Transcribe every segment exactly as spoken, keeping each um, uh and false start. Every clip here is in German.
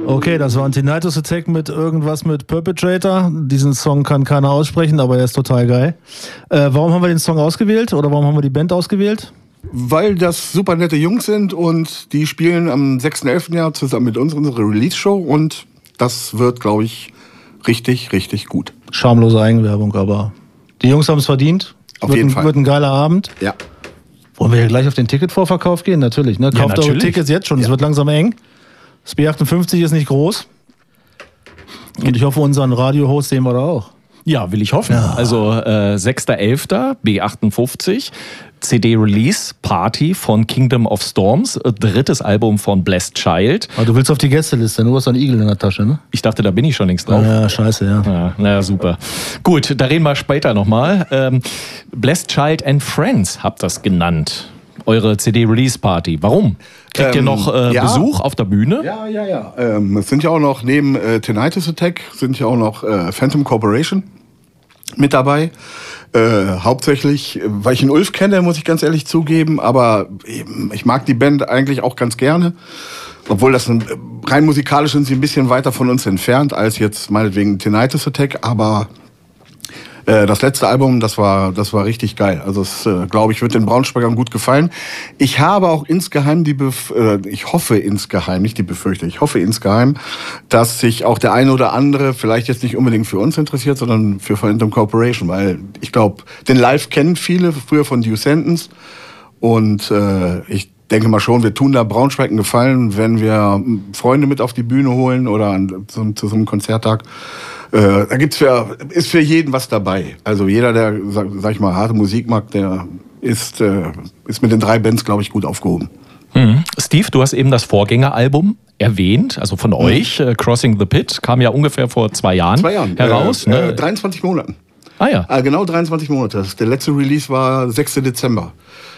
Okay, das war ein Tinnitus Attack mit irgendwas mit Perpetrator. Diesen Song kann keiner aussprechen, aber er ist total geil. Äh, warum haben wir den Song ausgewählt oder warum haben wir die Band ausgewählt? Weil das super nette Jungs sind und die spielen am sechsten elften Jahr zusammen mit uns unsere Release-Show und das wird, glaube ich, richtig, richtig gut. Schamlose Eigenwerbung, aber die Jungs haben es verdient. Auf wird jeden ein, Fall. Wird ein geiler Abend. Ja. Wollen wir hier gleich auf den Ticketvorverkauf gehen? Natürlich, ne? Ja, Kauft eure natürlich. Tickets jetzt schon, es Ja. wird langsam eng. Das B achtundfünfzig ist nicht groß. Und ich hoffe, unseren Radio-Host sehen wir da auch. Ja, will ich hoffen. Ja. Also äh, sechster elfter B achtundfünfzig, C D-Release-Party von Kingdom of Storms, äh, drittes Album von Blessed Child. Aber du willst auf die Gästeliste, du hast einen Igel in der Tasche, ne? Ich dachte, da bin ich schon längst drauf. Ja, scheiße, ja. Ja, naja, super. Gut, da reden wir später nochmal. Ähm, Blessed Child and Friends habt das genannt. Eure C D-Release-Party. Warum? Kriegt ihr Ähm, noch äh, ja. Besuch auf der Bühne? Ja, ja, ja. Ähm, es sind ja auch noch, neben äh, Tinnitus Attack, sind ja auch noch äh, Phantom Corporation mit dabei. Äh, hauptsächlich, weil ich den Ulf kenne, muss ich ganz ehrlich zugeben, aber eben, ich mag die Band eigentlich auch ganz gerne. Obwohl das ein, rein musikalisch sind sie ein bisschen weiter von uns entfernt als jetzt meinetwegen Tinnitus Attack, aber äh, das letzte Album, das war, das war richtig geil. Also es, äh, glaube ich, wird den Braunschweigern gut gefallen. Ich habe auch insgeheim die, Bef äh, ich hoffe insgeheim, nicht die Befürchtung, ich hoffe insgeheim, dass sich auch der eine oder andere vielleicht jetzt nicht unbedingt für uns interessiert, sondern für Phantom Corporation, weil ich glaube, den Live kennen viele, früher von Due Sentence und äh, ich denke mal schon, wir tun da Braunschweig einen Gefallen, wenn wir Freunde mit auf die Bühne holen oder an, zu, zu so einem Konzerttag. Äh, da gibt's für, ist für jeden was dabei. Also jeder, der, sag, sag ich mal, harte Musik mag, der ist, äh, ist mit den drei Bands, glaube ich, gut aufgehoben. Mhm. Steve, du hast eben das Vorgängeralbum erwähnt, also von euch, äh, Crossing the Pit, kam ja ungefähr vor zwei Jahren, Zwei Jahren. heraus. Äh, ne? äh, dreiundzwanzig Monaten. Ah ja. Ah, genau dreiundzwanzig Monate. Der letzte Release war sechster Dezember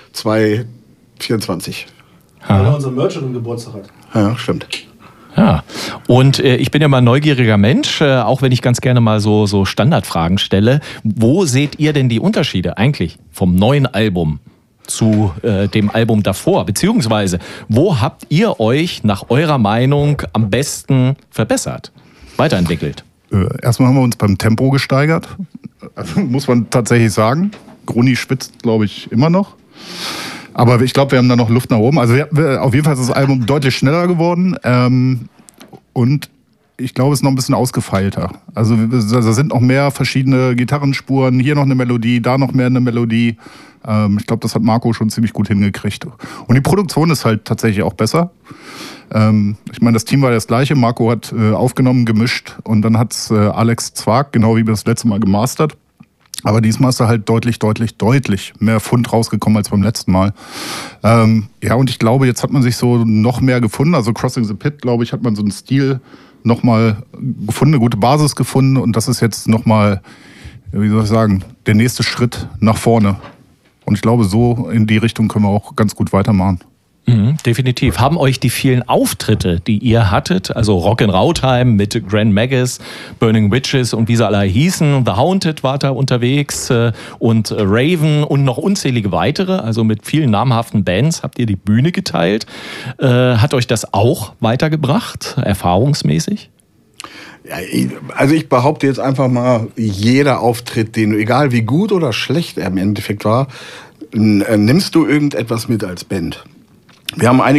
zweitausendvierundzwanzig. Weil er unser Merch im Geburtstag hat. Ja, stimmt. Ja, und äh, ich bin ja mal ein neugieriger Mensch, äh, auch wenn ich ganz gerne mal so, so Standardfragen stelle. Wo seht ihr denn die Unterschiede eigentlich vom neuen Album zu äh, dem Album davor? Beziehungsweise, wo habt ihr euch nach eurer Meinung am besten verbessert, weiterentwickelt? Äh, erstmal haben wir uns beim Tempo gesteigert. Also, muss man tatsächlich sagen. Gruni spitzt, glaube ich, immer noch. Aber ich glaube, wir haben da noch Luft nach oben. Also wir, wir, auf jeden Fall ist das Album deutlich schneller geworden. Ähm, und ich glaube, es ist noch ein bisschen ausgefeilter. Also da sind noch mehr verschiedene Gitarrenspuren. Hier noch eine Melodie, da noch mehr eine Melodie. Ähm, ich glaube, das hat Marco schon ziemlich gut hingekriegt. Und die Produktion ist halt tatsächlich auch besser. Ähm, ich meine, das Team war das gleiche. Marco hat äh, aufgenommen, gemischt und dann hat äh, Alex Zwark, genau wie wir das letzte Mal, gemastert. Aber diesmal ist da halt deutlich, deutlich, deutlich mehr Pfund rausgekommen als beim letzten Mal. Ähm, ja, und ich glaube, jetzt hat man sich so noch mehr gefunden. Also Crossing the Pit, glaube ich, hat man so einen Stil nochmal gefunden, eine gute Basis gefunden. Und das ist jetzt nochmal, wie soll ich sagen, der nächste Schritt nach vorne. Und ich glaube, so in die Richtung können wir auch ganz gut weitermachen. Mhm, definitiv. Haben euch die vielen Auftritte, die ihr hattet, also Rock in Rautheim mit Grand Magus, Burning Witches und wie sie alle hießen, The Haunted war da unterwegs äh, und äh, Raven und noch unzählige weitere, also mit vielen namhaften Bands habt ihr die Bühne geteilt. Äh, hat euch das auch weitergebracht, erfahrungsmäßig? Ja, also ich behaupte jetzt einfach mal, jeder Auftritt, den, egal wie gut oder schlecht er im Endeffekt war, nimmst du irgendetwas mit als Band. Wir haben einige